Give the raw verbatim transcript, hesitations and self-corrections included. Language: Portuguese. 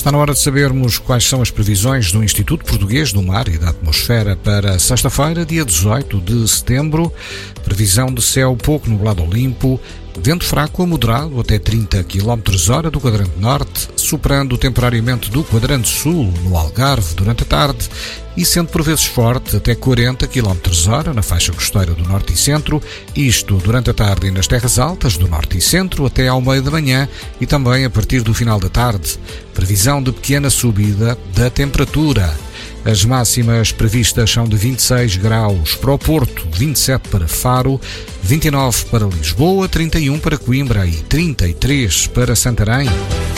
Está na hora de sabermos quais são as previsões do Instituto Português do Mar e da Atmosfera para sexta-feira, dia dezoito de setembro. Previsão de céu pouco nublado ou limpo, vento fraco a moderado até trinta quilómetros hora do quadrante norte, superando temporariamente do quadrante sul no Algarve durante a tarde e sendo por vezes forte até quarenta quilómetros hora na faixa costeira do norte e centro, isto durante a tarde e nas terras altas do norte e centro até ao meio da manhã e também a partir do final da tarde. Previsão de pequena subida da temperatura. As máximas previstas são de vinte e seis graus para o Porto, vinte e sete para Faro, vinte e nove para Lisboa, trinta e um para Coimbra e trinta e três para Santarém.